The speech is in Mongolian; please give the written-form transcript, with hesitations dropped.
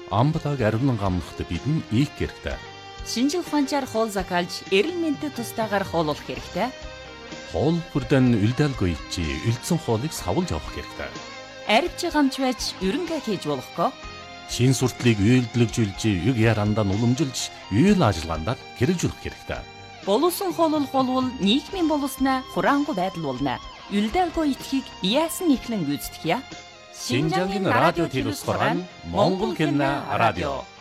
Амбалаг ариунан гамнахад бидэн ийх хэрэгтэй. Шинжил ухаанчаар хоол закалж, эрэл мэндэд тустаагаар хооллох хэрэгтэй. Хоол бүрдэн үлдээлгүй чи үлдсэн хоолыг савлж авах хэрэгтэй. Арвч гамч байж ерөнхий хийж болохгүй. Шин суртлыг үйлдэлжүүлж, юг ярандаа уламжилж, үйл ажиллагаанд хэрэгжүүлэх хэрэгтэй. Боловсон хооллох болвол нийгмийн боловснаа хураангуй байдал болно. Үлдээлгүй итгэхийг яасан ихлэн гүйцэтгэе. Шинжангийн радио телевиз хорон Монгол хэлний радио